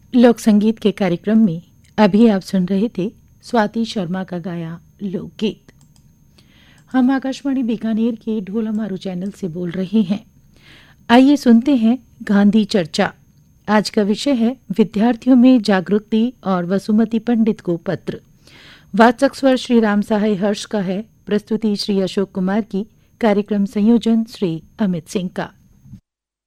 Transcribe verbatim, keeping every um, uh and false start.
लोक संगीत के कार्यक्रम में अभी आप सुन रहे थे स्वाति शर्मा का गाया लोकगीत। हम आकाशवाणी बीकानेर के ढोलामारू चैनल से बोल रहे हैं। आइए सुनते हैं गांधी चर्चा। आज का विषय है विद्यार्थियों में जागृति और वसुमती पंडित को पत्र। वाचक स्वर श्री राम सहाय हर्ष का है, प्रस्तुति श्री अशोक कुमार की, कार्यक्रम संयोजन श्री अमित सिंह का।